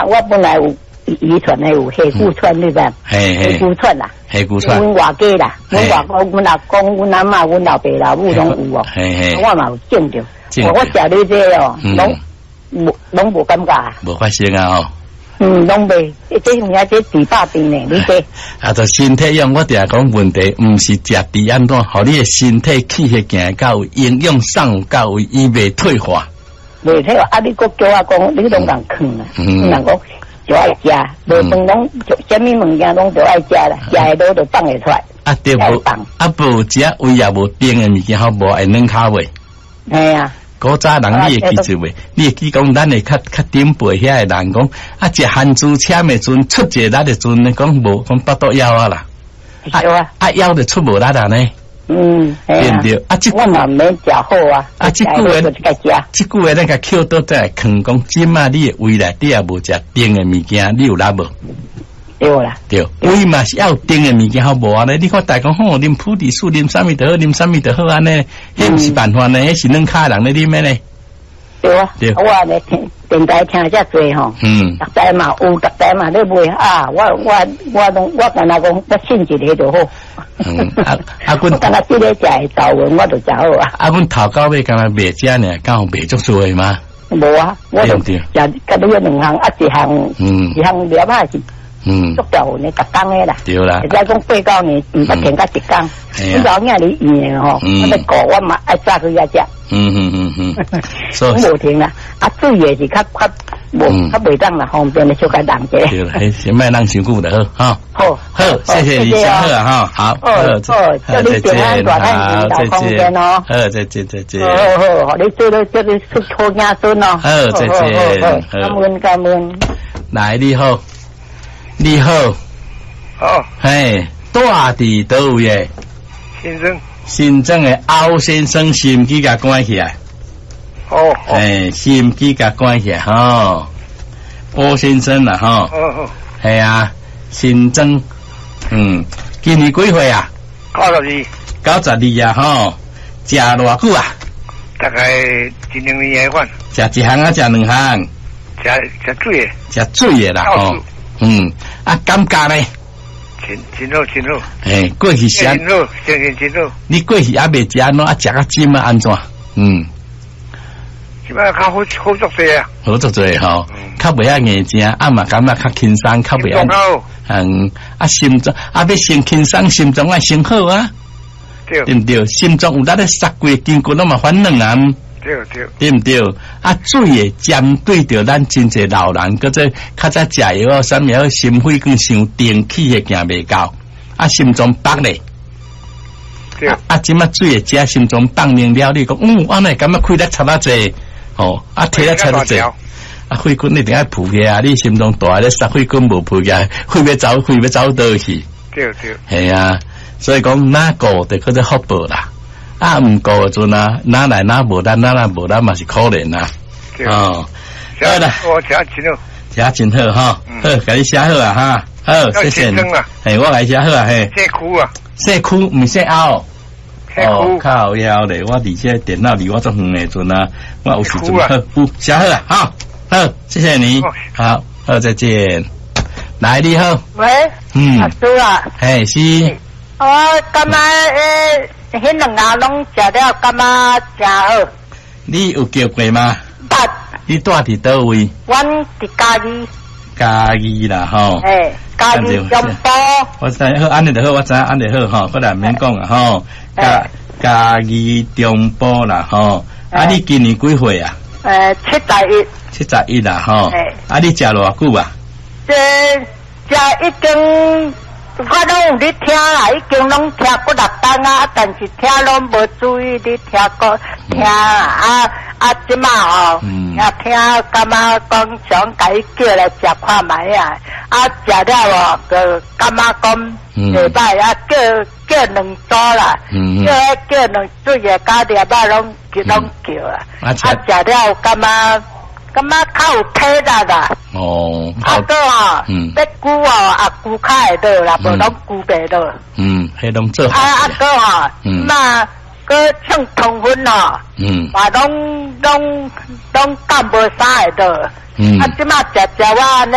我本来有遗传的有黑骨川对吧？黑骨川啦， 黑骨川。 阮外家啦，阮外公、阮阿公、阮阿嬷、阮老爸老母拢有哦。我嘛有种着，我食你这哦，拢无感觉。 无发生啊吼。 拢袂，这有影这治百病呢，你这。 啊，就身体用我定讲问题，毋是食治安怎，互你的身体气血行到位，营养上到位，伊袂退化。 袂退化，啊！你佫叫我讲，你拢人坑啦，人讲就爱食，无饭拢什么物件拢就爱食啦，食的多就放会出来。啊， 对无？啊，无食胃也无冰的物件，好无爱软骹胃。 系啊。 古早人你会记住未？你会记讲咱的较顶辈遐的人讲，啊食番薯签的阵出一力的阵呢，讲无讲巴肚枵啊啦，枵就出无力啊呢。对不对？啊，这我嘛免食好啊。 啊，这句话咱甲扣倒再来坑讲，即嘛你的胃内底也无食冰的物件，你有力无？ 对啦， 对，胃嘛是要冰的物件好无啊？你看大家吼，啉普洱树，啉啥物就好，啉啥物就好安尼，迄毋是办法呢，迄是软骹人咧啉的呢。 对啊，对，我咧电台听遮多吼，逐台嘛有，逐台嘛咧卖啊，我干那讲，我信一个就好。我干那即个食的豆文，我就食好啊。 啊，阮头到尾干那卖遮呢，敢有卖足多的吗？ 无啊，我就食甲你个两项，啊一项了啊是。足够呢，逐工的啦。对啦。现在讲8、9年，毋捌停到1工。你老囝你用吼，我咧顾我嘛爱早去遐食。所以无停啦。啊，水也是较袂当啦，方便的小可人者。 对啦，先莫人伤久就好，哈。好，谢谢你，小贺哈，好， 祝你平安大汉，大方便哦。 再见。 好，你祝你出好子孙哦。 好，再见。 感恩。 来，你好，嘿，住伫倒位诶？新庄诶欧先生心机甲关起来。心机甲关起来吼，欧先生啦吼。系啊，新庄，今年几岁啊？92啊吼，食偌久啊？ 大概1-2年款。 食一项啊，食两项？ 食水诶。 食水诶啦吼。感觉呢？ 真好。 过去是真好。 你过去也未食安怎啊？食啊尖啊安怎？ 即摆较好足济啊。 好足济吼，较袂遐硬正，啊嘛感觉较轻松，较袂安。心脏要先轻松，心脏要先好啊。对不对？心脏有咧杀过筋骨，那么反软啊。对不对？啊，水诶，针对着咱真侪老人，搁者较早食药啊，啥物啊，心血管伤电，气血行袂到，啊，心脏绑咧。即马水诶，食心脏绑灵了，你讲，我呢感觉开得差得济，提得差得济，血管一定要铺起啊！你心脏大咧，血管无铺起，血要走倒去。 对。 系啊，所以讲哪个就搁者福报啦。啊，毋过诶阵啊，哪来哪无咱，哪来无咱嘛是可怜呐。好啦， 我食真好， 食真好哈。好，甲你写好啊哈。好，谢谢你。我来写好啊嘿。 细区啊， 细区毋细凹。靠腰咧，我伫这电脑离我足远诶阵啊，我有时阵写好啊，好，谢谢你。好，再见。来，你好。 喂。阿叔啊。 是。 我感觉迄两下拢食了，感觉真好。 你有叫过吗？你住伫倒位？ 阮伫嘉义啦吼。 嘉义中部。 我知好，安尼就好，我知安尼好吼，不然免讲啊吼。嘉义中部啦吼。你今年几岁啊？71啦吼。你食偌久啊？ 食已经。我拢有咧听啦，已经拢听过6档啊，但是听拢无注意咧听过听即马吼，听感觉讲想甲伊叫来食看卖啊，食了就感觉讲袂歹啊，叫两组啦，叫两水诶加粒仔拢叫啊，食了感觉较有体力啦。个要久久较会落啦，无拢久袂落。 迄拢做。 个那个唱通粉嘛拢干无啥会落。即马食我